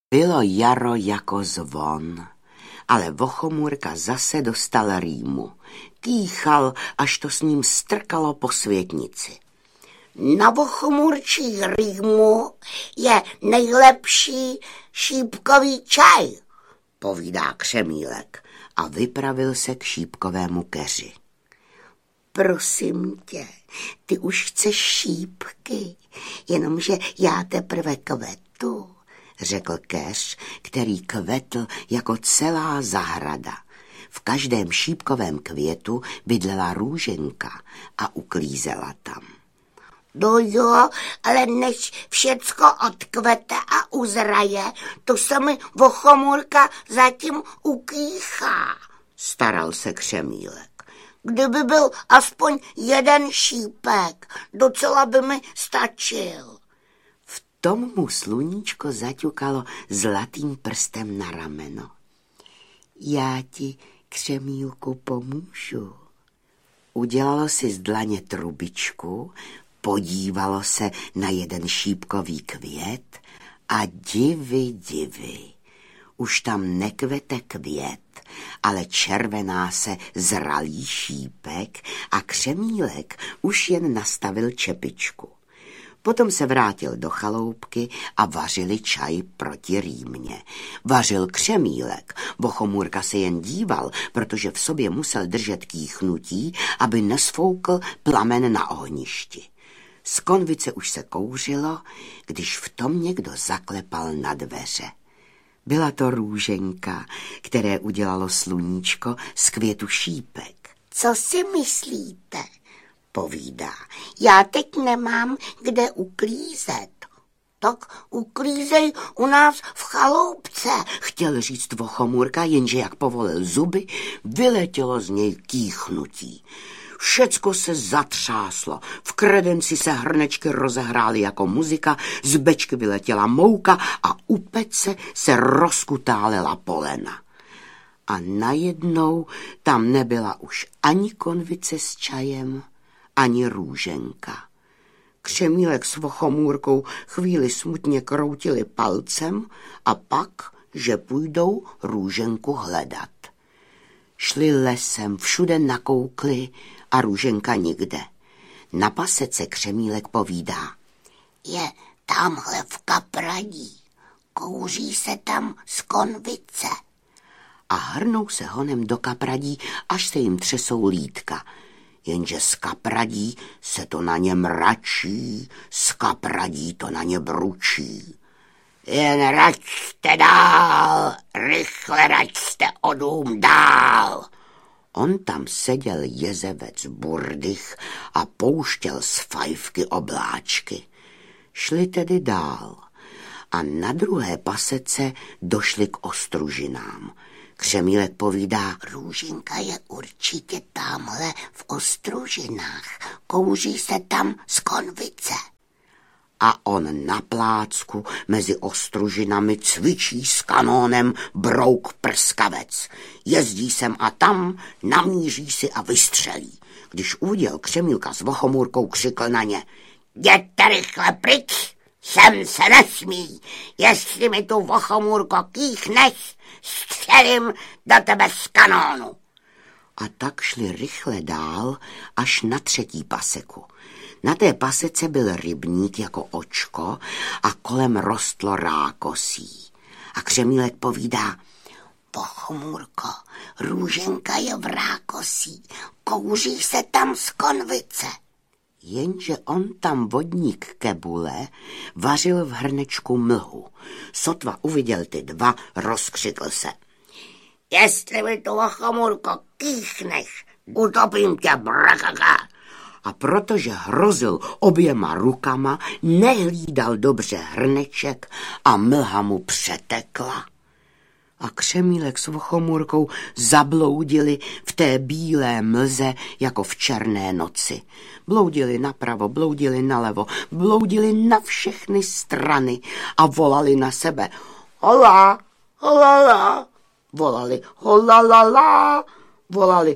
Bylo jaro jako zvon, ale Vochomůrka zase dostal rýmu. Kýchal, až to s ním strkalo po světnici. Na vochomůrčí rýmu je nejlepší šípkový čaj, povídá Křemílek a vypravil se k šípkovému keři. Prosím tě, ty už chceš šípky, jenomže já teprve kvetu, řekl keř, který kvetl jako celá zahrada. V každém šípkovém květu bydlela růženka a uklízela tam. No jo, ale než všecko odkvete a uzraje, to se mi Vochomůrka zatím ukýchá, staral se Křemílek. Kdyby byl aspoň jeden šípek, docela by mi stačil. V tom mu sluníčko zaťukalo zlatým prstem na rameno. Já ti, Křemílku, pomůžu. Udělalo si z dlaně trubičku, podívalo se na jeden šípkový květ a divy. Už tam nekvete květ, ale červená se zralý šípek a Křemílek už jen nastavil čepičku. Potom se vrátil do chaloupky a vařili čaj proti rýmě. Vařil Křemílek, Vochomůrka se jen díval, protože v sobě musel držet kýchnutí, aby nesfoukl plamen na ohništi. Z konvice už se kouřilo, když v tom někdo zaklepal na dveře. Byla to růženka, které udělalo sluníčko z květu šípek. Co si myslíte? Povídá. Já teď nemám kde uklízet. Tak uklízej u nás v chaloupce, chtěl říct Vochomůrka, jenže jak povolil zuby, vyletělo z něj kýchnutí. Všecko se zatřáslo, v kredenci se hrnečky rozehrály jako muzika, z bečky vyletěla mouka a u pece se rozkutálela polena. A najednou tam nebyla už ani konvice s čajem, ani růženka. Křemílek s Vochomůrkou chvíli smutně kroutili palcem a pak, že půjdou růženku hledat. Šli lesem, všude nakoukli a růženka nikde. Na pasece Křemílek povídá. Je tamhle v kapradí, kouří se tam z konvice. A hrnou se honem do kapradí, až se jim třesou lítka. Jenže z kapradí se to na ně mračí, z kapradí to na ně bručí. Jen račte dál, rychle račte o dům dál. On tam seděl jezevec Burdych a pouštěl z fajfky obláčky. Šli tedy dál a na druhé pasece došli k ostružinám. Křemílek povídá, růženka je určitě tamhle v ostružinách, kouří se tam z konvice. A on na plácku mezi ostružinami cvičí s kanónem brouk prskavec. Jezdí sem a tam, namíří si a vystřelí. Když uviděl Křemílka s Vochomůrkou, křikl na ně. Jděte rychle pryč, sem se nesmí. Jestli mi tu, Vochomůrko, kýchneš, střelím do tebe z kanónu. A tak šli rychle dál až na třetí paseku. Na té pasece byl rybník jako očko a kolem rostlo rákosí. A Křemílek povídá, Vochomůrko, růženka je v rákosí, kouří se tam z konvice. Jenže on tam vodník Kebule vařil v hrnečku mlhu. Sotva uviděl ty dva, rozkřikl se. Jestli mi tu, Vochomůrko, kýchneš, utopím tě, brakaka. A protože hrozil oběma rukama, nehlídal dobře hrneček a mlha mu přetekla. A Křemílek s Vochomůrkou zabloudili v té bílé mlze jako v černé noci. Bloudili napravo, bloudili nalevo, bloudili na všechny strany a volali na sebe. Hola, holala, volali holalala, volali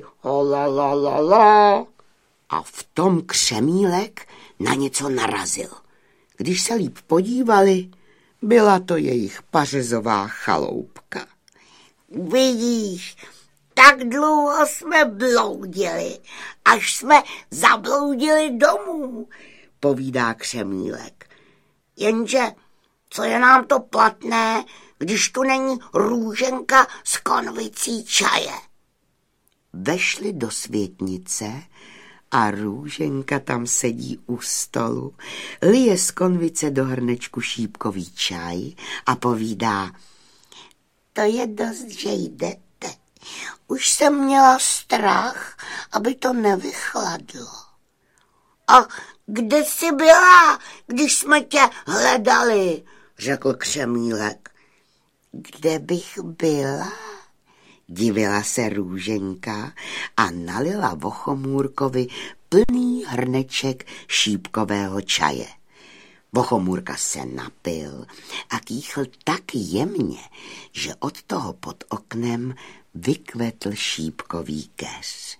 holalalala. A v tom Křemílek na něco narazil. Když se líp podívali, Byla to jejich pařezová chaloupka. Vidíš, tak dlouho jsme bloudili, až jsme zabloudili domů, povídá Křemílek. Jenže co je nám to platné, když tu není Růženka s konvicí čaje? Vešli do světnice a Růženka tam sedí u stolu, lije z konvice do hrnečku šípkový čaj a povídá: To je dost, že jdete. Už jsem měla strach, aby to nevychladlo. A kde jsi byla, když jsme tě hledali, řekl Křemílek. Kde bych byla? Divila se Růženka a nalila Vochomůrkovi plný hrneček šípkového čaje. Vochomůrka se napil a kýchl tak jemně, že od toho pod oknem vykvetl šípkový keř.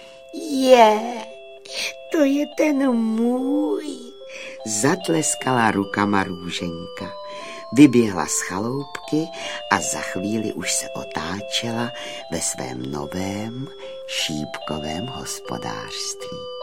To je ten můj, zatleskala rukama Růženka. Vyběhla z chaloupky a za chvíli už se otáčela ve svém novém šípkovém hospodářství.